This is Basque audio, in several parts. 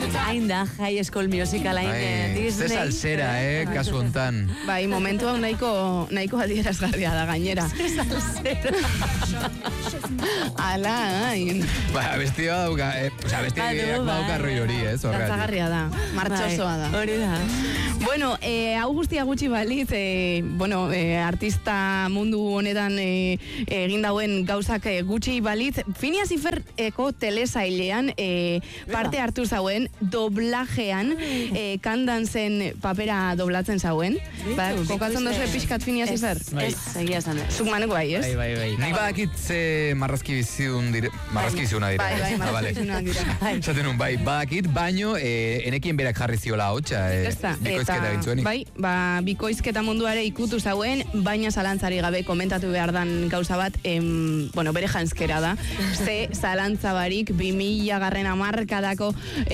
Hain da, High School Musical, hain Disney. Ze salsera, kasu hontan. Bai, momentu hau nahiko adierazgarria da gainera. Ze salsera. Ala, hain. Ba, bestia dauka, bestiak dauka roi hori, Dantzagarria da, martxosoa da. Hori da. Bueno, hau guztia gutxi balitz, artista mundu honetan egin dauen gauzak gutxi balitz, Phineas y Ferbeko telesailean parte hartu zauen, doblajean, kandantzen papera doblatzen zauen. Kokatzen dozu pixkat Phineas y Ferb? Ez, egia zan. Zuk maneko bai, ez? Bai. Nik badakit ze marrazki bizuna dira. Bai, marrazki bizidunak dira. Zaten nun, bai, badakit, baino, enekien berak jarri ziola hotxa, bikoizketa gintzuenik. Bai, bikoizketa munduare ikutu zauen, baina zalantzari gabe komentatu behar dan gauza bat, bere janskera da. Ze zalantza barik 2000 markadako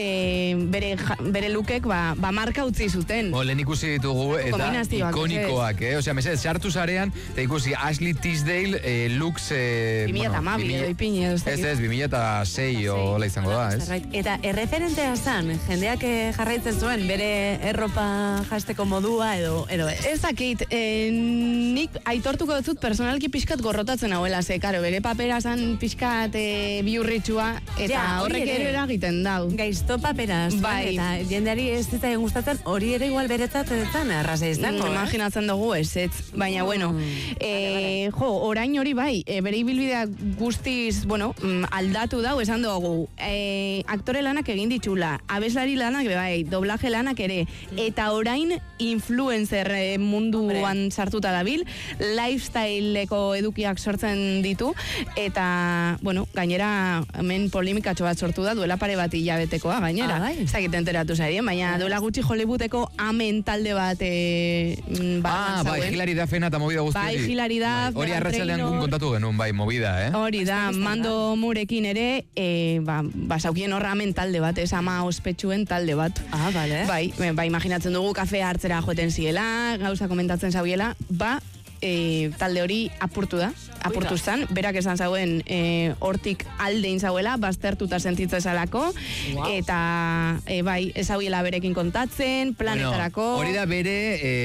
bere lukek marka utzi zuten. Lehen ikusi ditugu eta ikonikoak, Osea, mesedez, sartu zarean, eta ikusi Ashley Tisdale looks... 2012 edo ipini edo. Ez, 2006 hola izango da, ez? Eta erreferentea zan, jendeak jarraitzen zuen, bere erropa jasteko modua edo ez dakit, nik aitortuko dut personalki pixkat gorrotatzen hauela, ze, karo, bere papera zan pixkat biurritxua, eta horrek ere eragiten dau. Gaizto papera, bai. Eta jendeari ez ditzaien gustatzen, hori ere igual beretzat edetan arraza izango. Imaginatzen dugu ez, baina, bueno, orain hori bai, bere ibilbidea guztiz, aldatu dau, esan dugu, aktore lanak egin ditxula, abeslari lanak bai, doblaje lanak ere, eta orain influencer munduan sartuta dabil, lifestyleko edukiak sortzen ditu, eta, gainera, hemen polemikatxo bat sortu da, duela pare bat hilabetekoa, gainera. Zagit enteratu zarien, baina duela gutxi Hollywoodeko amen talde bat bai, Hilary Duffena eta movida guzti hori. Bai, Hilary Duff, hori arratsalean kontatu genuen, bai, movida, Hori da, Mando Murekin ere, saukien horra amen talde bat, ama ospetsuen talde bat. Bale. Bai, imaginatzen dugu kafea hartzera joten ziela, gauza komentatzen zauiela, talde hori apurtuztan, berak esan zauen hortik aldein zauela, baztertuta sentitza esalako, eta ez hauiela berekin kontatzen, planetarako... Hori da bere...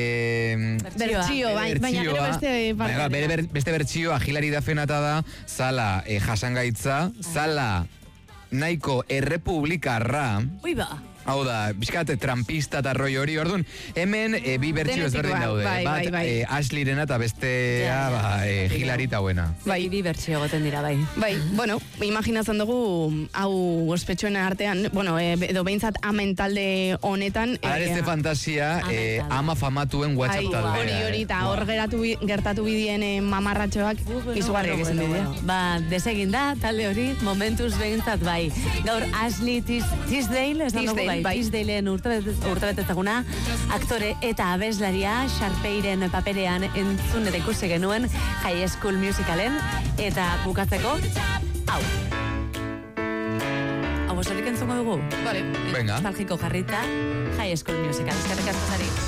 bertxio, baina gero beste bertxioa Hilary Duffena da, zala jasangaitza, zala nahiko errepublikarra... Hau da, bizkate trampista eta roi hori, orduan, hemen bi bertxio ezberdin daude. Bat, Ashley-rena eta bestea, Hilary eta buena. Bai, bi bertxio goten dira, bai. Bai, imaginatzen dugu, hau ospetsuen artean, edo behintzat amen talde honetan... Arezte fantasia, ama famatuen WhatsApp taldea. Hori, eta hor gertatu bidien mamarratxoak izugarriak izan bidea. Desegin da, talde hori, momentuz behintzat, bai. Gaur, Ashley Tisdale, esan dugu, bai, Tisdalen urtebetetzaguna, aktore eta abeslaria, Sharpeiren paperean entzun eta ikusi genuen High School Musicalen, eta bukatzeko, hau. Hau osorik entzungo dugu? Vale. Venga. Nostalgiko jarrita, High School Musical. Eskerrik asko zari.